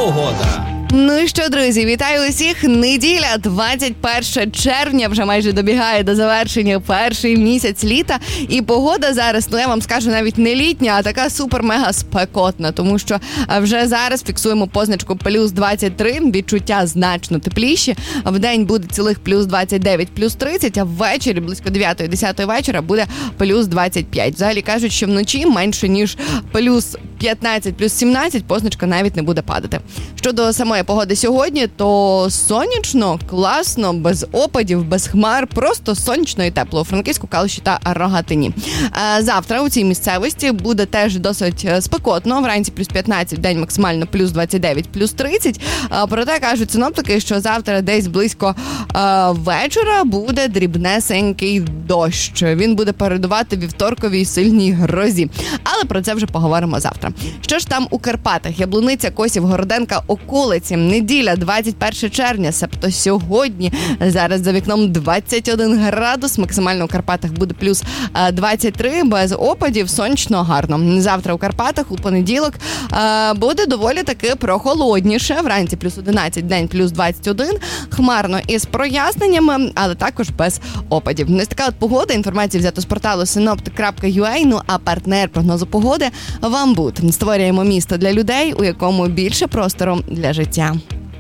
Погода. Ну і що, друзі, вітаю усіх. Неділя, 21 червня, вже майже добігає до завершення перший місяць літа. І погода зараз, я вам скажу, навіть не літня, а така супер-мега спекотна, тому що вже зараз фіксуємо позначку плюс 23, відчуття значно тепліші. В день буде цілих плюс 29, плюс 30, а ввечері, близько 9-10 вечора, буде плюс 25. Взагалі кажуть, що вночі менше, ніж плюс 15, плюс 17, позначка навіть не буде падати. Щодо самої погоди сьогодні, то сонячно, класно, без опадів, без хмар, просто сонячно і тепло у Франківську, Калуші та Рогатині. Завтра у цій місцевості буде теж досить спекотно, вранці плюс 15, в день максимально плюс 29, плюс 30. Проте кажуть синоптики, що завтра десь близько вечора буде дрібнесенький дощ. Він буде передувати вівторковій сильній грозі. Але про це вже поговоримо завтра. Що ж там у Карпатах? Яблуниця, Косів, Городенка, околиці. Неділя, 21 червня, себто сьогодні. Зараз за вікном 21 градус. Максимально у Карпатах буде плюс 23, без опадів, сонячно, гарно. Завтра у Карпатах у понеділок буде доволі таки прохолодніше. Вранці плюс 11, день плюс 21. Хмарно із проясненнями, але також без опадів. Ось така от погода. Інформація взята з порталу synoptic.ua. Ну а партнер прогнозу погоди – Вамбут. Створюємо місто для людей, у якому більше простору для життя.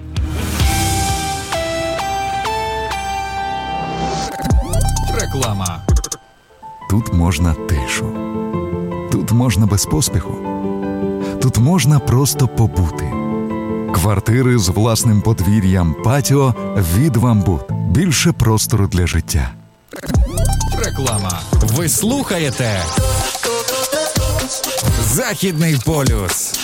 Реклама. Тут можна тишу. Тут можна без поспіху. Тут можна просто побути. Квартири з власним подвір'ям, патіо від Вамбут. Більше простору для життя. Реклама. Ви слухаєте Західний полюс.